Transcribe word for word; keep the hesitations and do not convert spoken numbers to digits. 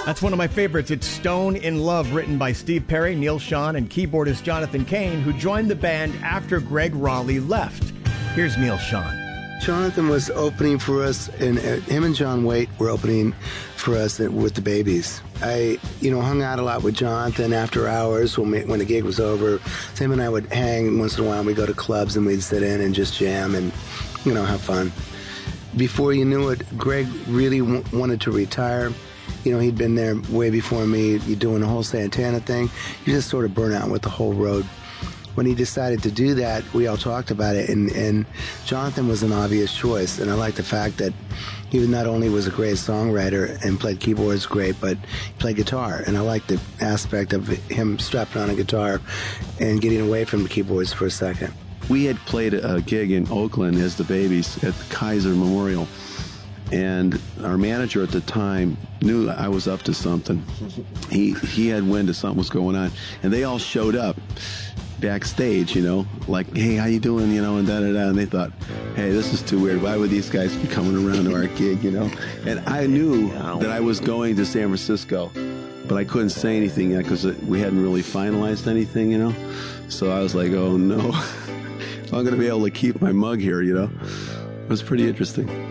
That's one of my favorites. It's Stone in Love, written by Steve Perry, Neil Schon, and keyboardist Jonathan Cain, who joined the band after Greg Raleigh left. Here's Neil Schon. Jonathan was opening for us, and uh, him and John Waite were opening for us with the Babies. I, you know, hung out a lot with Jonathan after hours when we, when the gig was over. So him and I would hang once in a while. We'd go to clubs and we'd sit in and just jam and, you know, have fun. Before you knew it, Greg really w- wanted to retire. You know, he'd been there way before me. You're doing the whole Santana thing. You just sort of burn out with the whole road. When he decided to do that, we all talked about it, and, and Jonathan was an obvious choice. And I like the fact that he not only was a great songwriter and played keyboards great, but he played guitar. And I like the aspect of him strapping on a guitar and getting away from the keyboards for a second. We had played a gig in Oakland as the Babies at the Kaiser Memorial. And our manager at the time knew I was up to something. He he had wind of something was going on. And they all showed up backstage, you know, like, hey, how you doing, you know, and da-da-da. And they thought, hey, this is too weird. Why would these guys be coming around to our gig, you know? And I knew that I was going to San Francisco, but I couldn't say anything yet because we hadn't really finalized anything, you know? So I was like, oh, no. I'm going to be able to keep my mug here, you know? It was pretty interesting.